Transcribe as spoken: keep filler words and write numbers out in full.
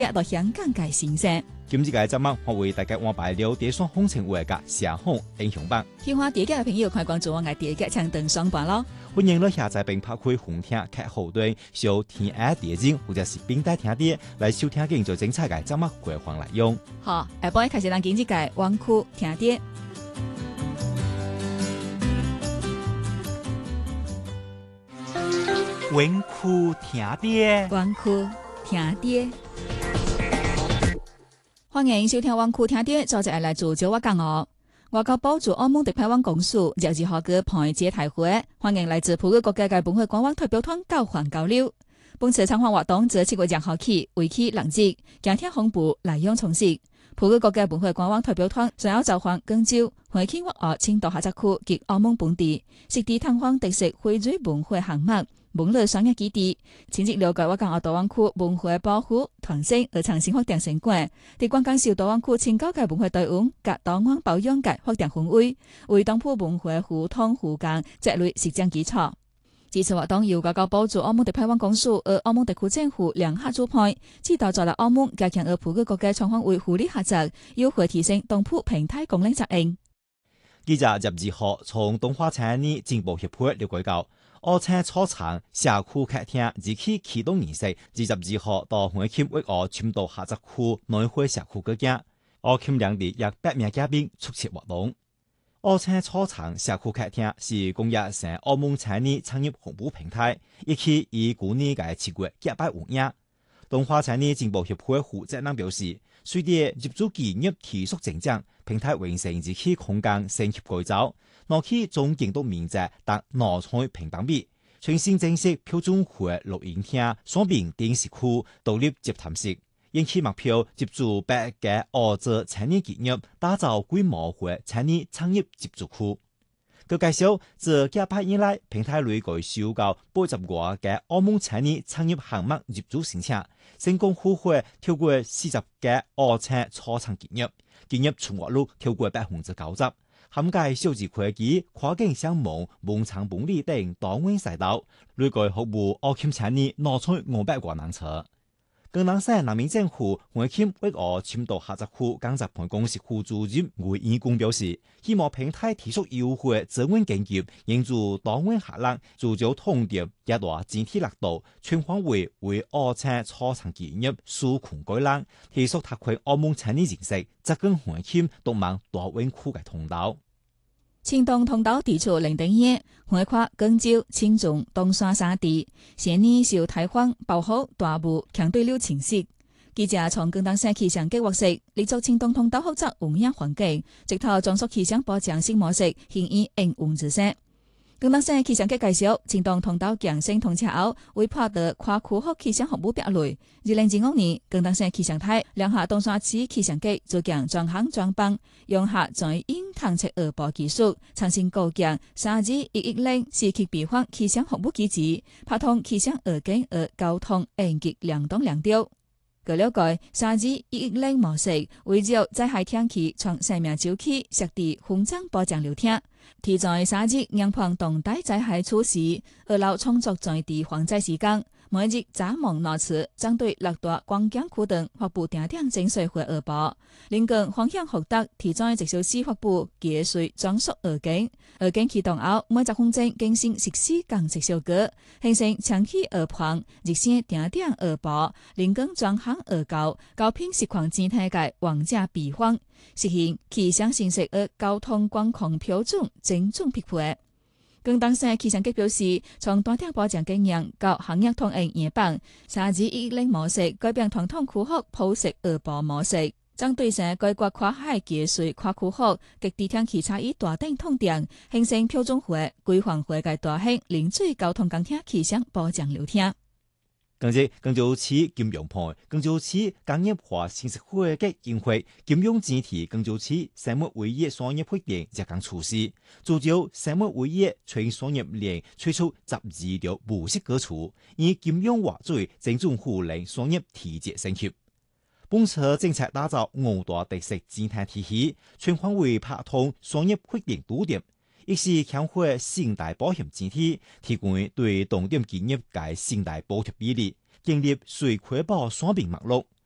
也到香港嘅新鮮。 今日嘅節目，我為大家安排了地雙風情話嘅社風英雄版。 喜歡第一嘅朋友，快關注我嘅第一嘅長登上班咯。 歡迎你下載並拍開紅聽劇後段，小天愛電影或者是冰帶聽啲來收聽更多精彩嘅節目回放來用。 好，下擺開始咱今日嘅灣區聽啲。 灣區聽啲， 灣區聽啲。歡迎收聽灣區聽啲，作者係來自九華港哦。外交部駐澳門特派員公署廿二號嘅盤節大會，歡迎來自葡語國家嘅本會觀光代表團交換交流。本次參訪活動自七月廿號起為期兩日，今天紅布來用重視。葡語國家本會觀光代表團想要召喚廣州、惠清或澳青島下澤區及澳門本地，實地探訪特色匯聚文化項目。本地商業基地，親自了解我港澳大灣區文化保護、傳承而創新發展成果，對廣港小大灣區青島嘅文化隊伍及檔案保養嘅發展氛圍，為當鋪文化互通互鑒積累實踐基礎。這次活動由外交部駐澳門特派員公署和澳門特區政府聯合主辦，指導在嚟澳門加強和葡語國嘅雙方為互利合作，有會提升當鋪平台功能責任。 記者十二號從東華產業進步協會了解到，澳青草場社區客廳自起啟動儀式，二十二號到惠清委澳青島下澤區內會社區舉行，澳青兩地約百名嘉賓出席活動。澳青草場社區客廳是公益省澳門產業創業服務平台，一期以舊年嘅七月舉辦運營。東華產業進步協會負責人表示，隨着業主企業提速增長，平台完成自起空間升級改造，攞起總建築面積達兩千平方米，全新正式標準化錄音廳、雙邊電視區、獨立接談室，引起目標接觸百個澳洲產業企業，打造規模化產業創業接觸區。佢介紹，自舉辦以來，平台累計收到八十個嘅澳門產業創業項目入駐申請，成功孵化超過四十個澳青草場企業，企業存活率超過百分之九十，涵蓋數字科技、跨境商務、文創本地等多元賽道，累計服務澳青產業兩千五百個人次。廣東省人民政府惠清委澳青島下澤區工作辦公室副主任魏義公表示，希望平台提出優惠資源經濟，援助多元客人，聚焦通牒，一大整體力度，全方位為澳青草場企業紓困改良，提速拓寬澳門產業形勢，扎根惠清東盟大灣區嘅通道。 青東通道地處零點一，橫跨廣州、青中、東山三地，現年受台風、暴風、大霧、強對流侵襲。記者從廣東省氣象局獲悉，立足青東通道複雜污染環境，直頭專屬氣象保障新模式，現已應運之勢。廣東省氣象局介紹，青東通道強升通車後，會獲得跨區域氣象服務表類。二零二五年，廣東省氣象台聯合東山區氣象局組建專項專班，用下在應探測預報技術，重新構建三至一億零時期備換氣象服務機制，拍通氣象預警和交通應急兩檔兩調。據了解，三至一億零模式為咗災害天氣從生命週期設定風險保障流程，提在三至應判動態災害措施，而留充足在地防災時間。每日早晚落次針對六大關鍵區等發布定點整水會預報，另個方向獲得提在直小時發布節水裝束預警，預警啟動後每十分鐘更新實時降值效果，形成長期預判、日線定點預報、另個專項預告、高頻實況整體嘅網架備換，實現氣象信息和交通管控標準精準匹配。廣東省氣象局表示，從大條保障經驗到行業通應研判，三至一億零模式改變傳統區域普適預報模式，將對省各國跨海節水跨區域極地天氣差異大等通電，形成標準化、規範化嘅大型零水交通鋼鐵氣象保障流程。 近日，廣州市金融盤、廣州市工業化新設會嘅宴會，金融集體廣州市生物委業商業會議日間出事，聚焦生物委業全商業鏈推出十二條模式歌曲，以金融化作為精準互聯商業體制升級。本次政策打造五大特色生態體系，全方位拍通商業會議堵點。亦是強化信貸保險整體，提供對重點企業嘅信貸補貼比例，建立稅規保雙邊網絡。